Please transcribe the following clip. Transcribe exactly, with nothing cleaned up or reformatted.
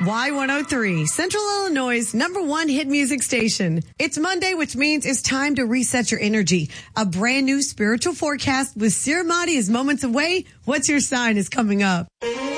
Y one oh three, Central Illinois' number one hit music station. It's Monday, which means it's time to reset your energy. A brand new spiritual forecast with Sir Mahdi is moments away. What's your sign is coming up.